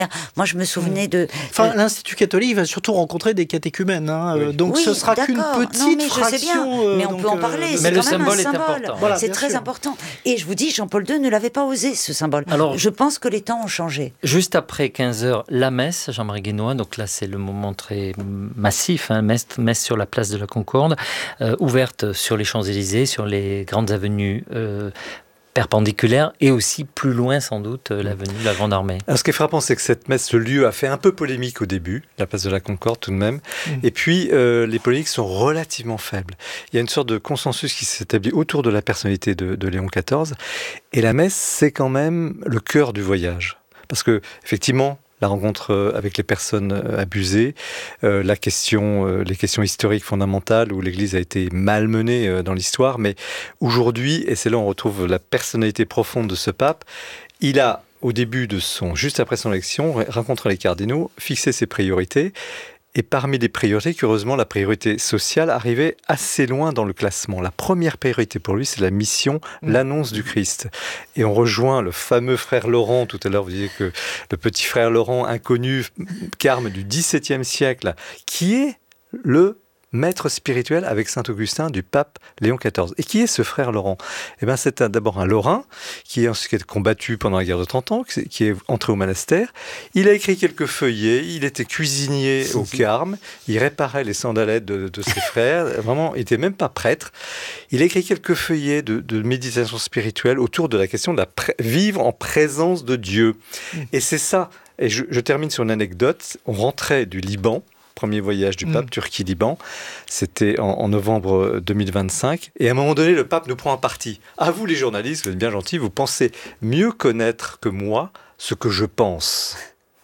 Moi, je me souvenais de... Enfin, l'Institut catholique va surtout rencontrer des catéchumènes, donc ce sera qu'une petite fraction. Mais on peut en parler, mais c'est quand même un symbole. est important. Voilà, c'est très important. Et je vous dis, Jean-Paul II ne l'avait pas osé, ce symbole. Alors, je pense que les temps ont changé. Juste après 15h, la messe, Jean-Marie Guénois, donc là c'est le moment très massif, messe sur la place de la Concorde, ouverte sur les Champs-Élysées, sur les grandes avenues perpendiculaire et aussi plus loin sans doute l'avenue de la Grande Armée. Alors, ce qui est frappant, c'est que cette messe, ce lieu a fait un peu polémique au début, la place de la Concorde tout de même, et puis les polémiques sont relativement faibles. Il y a une sorte de consensus qui s'établit autour de la personnalité de Léon XIV, et la messe, c'est quand même le cœur du voyage. Parce que, effectivement, la rencontre avec les personnes abusées, les questions historiques fondamentales où l'Église a été malmenée dans l'histoire. Mais aujourd'hui, et c'est là où on retrouve la personnalité profonde de ce pape, il a, au début juste après son élection, rencontré les cardinaux, fixé ses priorités. Et parmi les priorités, curieusement, la priorité sociale arrivait assez loin dans le classement. La première priorité pour lui, c'est la mission, l'annonce du Christ. Et on rejoint le fameux frère Laurent. Tout à l'heure, vous disiez que le petit frère Laurent, inconnu, carme du XVIIe siècle, qui est le maître spirituel avec Saint-Augustin du pape Léon XIV. Et qui est ce frère Laurent ? Eh bien, c'est d'abord un Lorrain qui a combattu pendant la guerre de 30 ans, qui est entré au monastère. Il a écrit quelques feuillets, il était cuisinier au Carme, il réparait les sandalettes de ses frères, vraiment, il n'était même pas prêtre. Il a écrit quelques feuillets de méditation spirituelle autour de la question de vivre en présence de Dieu. Et c'est ça. Et je termine sur une anecdote. On rentrait du Liban, premier voyage du pape, Turquie-Liban. C'était en novembre 2025. Et à un moment donné, le pape nous prend un parti. À vous, les journalistes, vous êtes bien gentils, vous pensez mieux connaître que moi ce que je pense.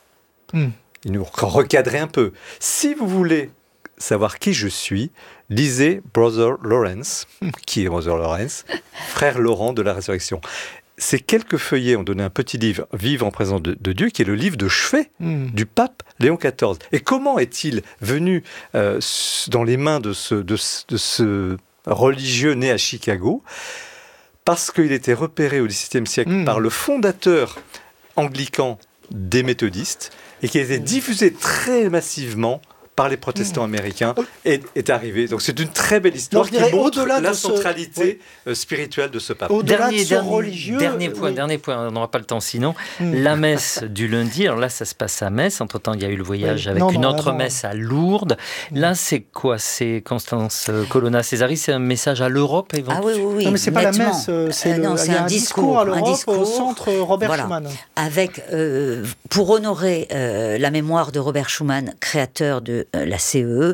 Il nous recadrait un peu. Si vous voulez savoir qui je suis, lisez Brother Lawrence. Qui est Brother Lawrence ? Frère Laurent de la Résurrection. Ces quelques feuillets ont donné un petit livre, Vivre en présence de Dieu, qui est le livre de chevet du pape Léon XIV. Et comment est-il venu dans les mains de ce religieux né à Chicago ? Parce qu'il était repéré au XVIIe siècle par le fondateur anglican des méthodistes et qui a été diffusé très massivement par les protestants américains, est arrivé. Donc c'est une très belle histoire qui montre la centralité spirituelle de ce pape. Dernier point, on n'aura pas le temps sinon. La messe du lundi, alors là ça se passe à Metz, entre-temps il y a eu le voyage avec une autre messe à Lourdes. Là c'est quoi ? C'est Constance Colonna Césari, c'est un message à l'Europe éventuellement ? Ah oui. Non mais c'est pas la messe, c'est un discours à l'Europe au centre Robert Schuman. Avec, pour honorer la mémoire de Robert Schuman, créateur de la CEE,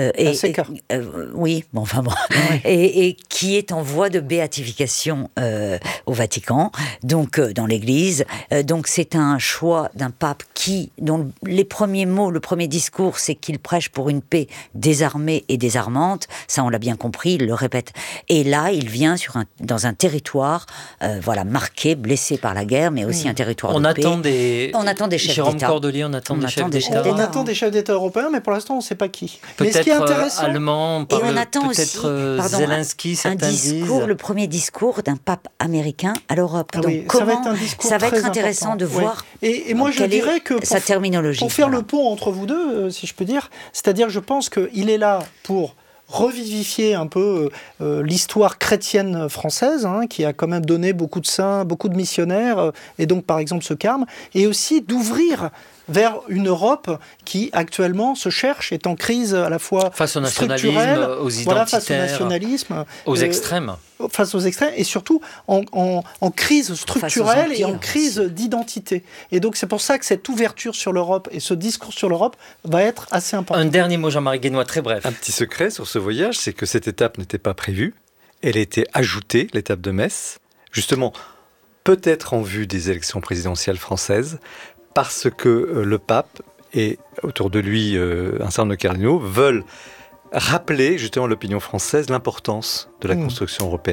et qui est en voie de béatification au Vatican, donc dans l'Église. Donc c'est un choix d'un pape dont les premiers mots, le premier discours, c'est qu'il prêche pour une paix désarmée et désarmante. Ça, on l'a bien compris, il le répète. Et là, il vient dans un territoire, marqué, blessé par la guerre, mais aussi un territoire de paix. On attend des chefs Jérôme d'État. Cordelier, on attend des chefs d'État. On attend des chefs d'État européens, mais pour l'instant, on ne sait pas qui. Peut-être mais ce qui est intéressant, allemand, et on attend peut-être aussi, Zelensky, le premier discours d'un pape américain à l'Europe. Donc ça va être intéressant de voir. Et moi, je dirais que sa terminologie. Pour faire le pont entre vous deux, si je peux dire, c'est-à-dire, je pense qu'il est là pour revivifier un peu l'histoire chrétienne française, qui a quand même donné beaucoup de saints, beaucoup de missionnaires, et donc par exemple ce Carme, et aussi d'ouvrir vers une Europe qui actuellement se cherche, est en crise à la fois face au nationalisme, aux identitaires, face au nationalisme, aux extrêmes. Face aux extrêmes, et surtout en crise structurelle et en crise d'identité. Et donc c'est pour ça que cette ouverture sur l'Europe et ce discours sur l'Europe va être assez important. Un dernier mot, Jean-Marie Guénois, très bref. Un petit secret sur ce voyage, c'est que cette étape n'était pas prévue. Elle a été ajoutée, l'étape de Metz, justement, peut-être en vue des élections présidentielles françaises, parce que le pape et autour de lui un certain nombre de cardinaux veulent rappeler justement à l'opinion française l'importance de la construction européenne.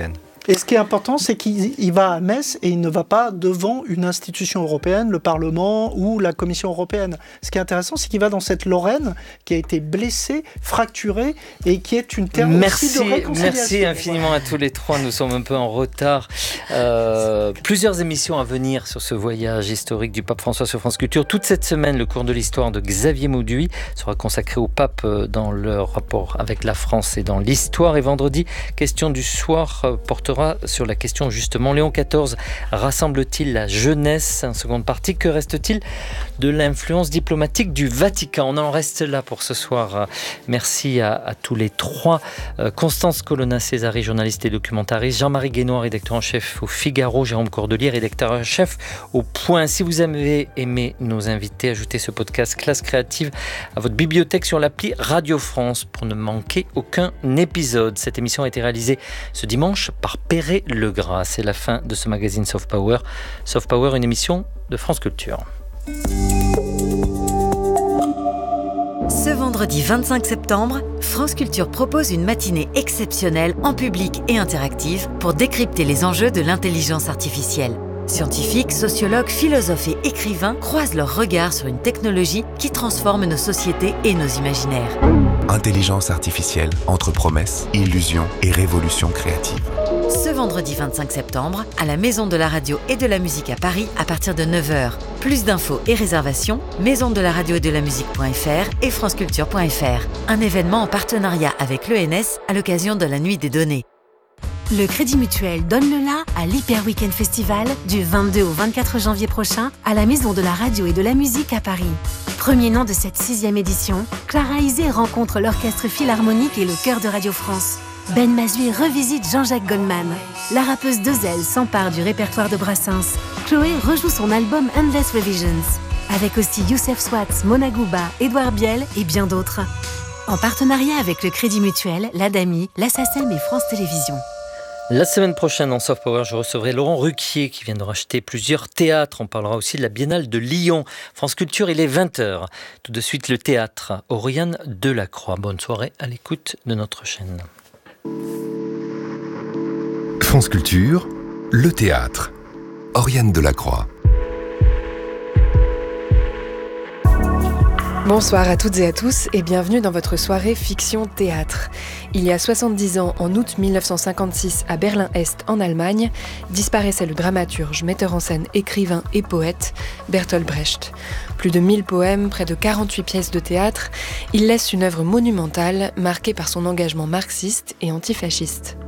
Et ce qui est important, c'est qu'il va à Metz et il ne va pas devant une institution européenne, le Parlement ou la Commission européenne. Ce qui est intéressant, c'est qu'il va dans cette Lorraine qui a été blessée, fracturée et qui est une terre aussi de réconciliation. Merci infiniment à tous les trois. Nous sommes un peu en retard. Plusieurs émissions à venir sur ce voyage historique du pape François sur France Culture. Toute cette semaine, le cours de l'histoire de Xavier Mauduit sera consacré au pape dans leur rapport avec la France et dans l'histoire. Et vendredi, question du soir portera sur la question justement Léon XIV rassemble-t-il la jeunesse? En seconde partie, que reste-t-il de l'influence diplomatique du Vatican? On en reste là pour ce soir. Merci à tous les trois. Constance Colonna-Césari, journaliste et documentariste. Jean-Marie Guénois, rédacteur en chef au Figaro. Jérôme Cordelier, rédacteur en chef au Point. Si vous avez aimé nos invités, ajoutez ce podcast Classe Créative à votre bibliothèque sur l'appli Radio France pour ne manquer aucun épisode. Cette émission a été réalisée ce dimanche par Perret Legras. C'est la fin de ce magazine Soft Power. Soft Power, une émission de France Culture. Ce vendredi 25 septembre, France Culture propose une matinée exceptionnelle en public et interactive pour décrypter les enjeux de l'intelligence artificielle. Scientifiques, sociologues, philosophes et écrivains croisent leurs regards sur une technologie qui transforme nos sociétés et nos imaginaires. Intelligence artificielle entre promesses, illusions et révolution créative. Ce vendredi 25 septembre, à la Maison de la Radio et de la Musique à Paris, à partir de 9h. Plus d'infos et réservations, maisondelaradio-et-de-la-musique.fr et franceculture.fr. Un événement en partenariat avec l'ENS à l'occasion de la Nuit des Données. Le Crédit Mutuel donne le la à l'Hyper Weekend Festival du 22 au 24 janvier prochain à la Maison de la Radio et de la Musique à Paris. Premier nom de cette 6e édition, Clara Isé rencontre l'Orchestre Philharmonique et le Chœur de Radio France. Ben Mazui revisite Jean-Jacques Goldman. La rappeuse Dezel s'empare du répertoire de Brassens. Chloé rejoue son album Endless Revisions. Avec aussi Youssef Swatz, Mona Gouba, Édouard Biel et bien d'autres. En partenariat avec le Crédit Mutuel, l'ADAMI, la SACEM et France Télévisions. La semaine prochaine, en Soft Power, je recevrai Laurent Ruquier qui vient de racheter plusieurs théâtres. On parlera aussi de la Biennale de Lyon. France Culture, il est 20h. Tout de suite, le théâtre. Oriane Delacroix. Bonne soirée à l'écoute de notre chaîne. France Culture, le théâtre. Oriane Delacroix. Bonsoir à toutes et à tous et bienvenue dans votre soirée Fiction Théâtre. Il y a 70 ans, en août 1956, à Berlin-Est, en Allemagne, disparaissait le dramaturge, metteur en scène, écrivain et poète Bertolt Brecht. Plus de 1000 poèmes, près de 48 pièces de théâtre, il laisse une œuvre monumentale marquée par son engagement marxiste et antifasciste.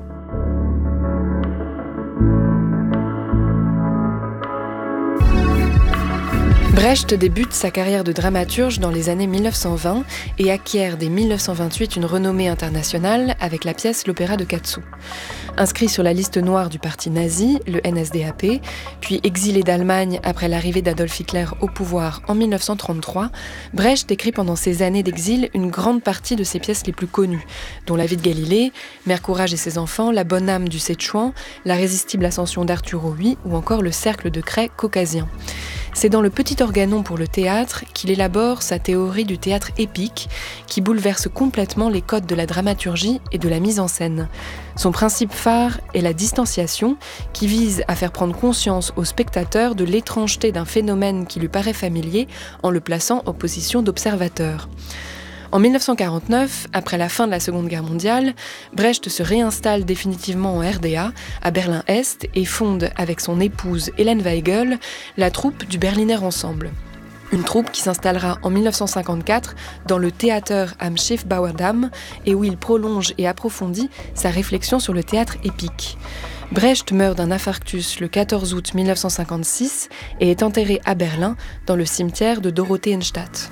Brecht débute sa carrière de dramaturge dans les années 1920 et acquiert dès 1928 une renommée internationale avec la pièce L'Opéra de Katsu. Inscrit sur la liste noire du parti nazi, le NSDAP, puis exilé d'Allemagne après l'arrivée d'Adolf Hitler au pouvoir en 1933, Brecht écrit pendant ces années d'exil une grande partie de ses pièces les plus connues, dont La vie de Galilée, Mère Courage et ses enfants, La bonne âme du Séchouan, La résistible ascension d'Arturo VIII ou encore Le cercle de craie caucasien. C'est dans le Petit Organon pour le théâtre qu'il élabore sa théorie du théâtre épique qui bouleverse complètement les codes de la dramaturgie et de la mise en scène. Son principe phare est la distanciation qui vise à faire prendre conscience au spectateur de l'étrangeté d'un phénomène qui lui paraît familier en le plaçant en position d'observateur. En 1949, après la fin de la Seconde Guerre mondiale, Brecht se réinstalle définitivement en RDA, à Berlin-Est, et fonde avec son épouse Hélène Weigel la troupe du Berliner Ensemble. Une troupe qui s'installera en 1954 dans le Theater am Schiffbauerdamm et où il prolonge et approfondit sa réflexion sur le théâtre épique. Brecht meurt d'un infarctus le 14 août 1956 et est enterré à Berlin dans le cimetière de Dorotheenstadt.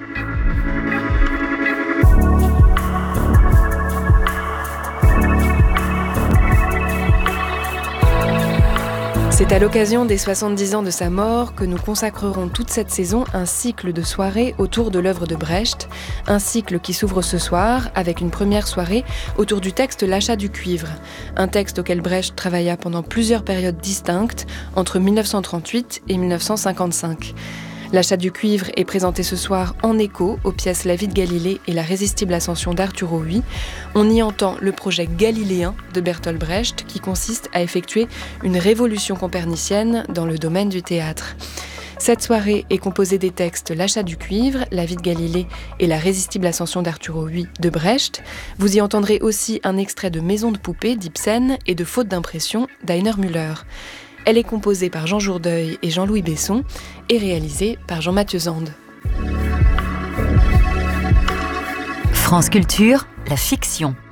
C'est à l'occasion des 70 ans de sa mort que nous consacrerons toute cette saison un cycle de soirées autour de l'œuvre de Brecht, un cycle qui s'ouvre ce soir avec une première soirée autour du texte L'achat du cuivre, un texte auquel Brecht travailla pendant plusieurs périodes distinctes entre 1938 et 1955. L'achat du cuivre est présenté ce soir en écho aux pièces La vie de Galilée et La résistible ascension d'Arturo Ui. On y entend le projet galiléen de Bertolt Brecht qui consiste à effectuer une révolution copernicienne dans le domaine du théâtre. Cette soirée est composée des textes L'achat du cuivre, La vie de Galilée et La résistible ascension d'Arturo Ui de Brecht. Vous y entendrez aussi un extrait de Maison de poupée d'Ibsen et de Faute d'impression d'Heiner Müller. Elle est composée par Jean Jourdeuil et Jean-Louis Besson et réalisée par Jean-Mathieu Zande. France Culture, la fiction.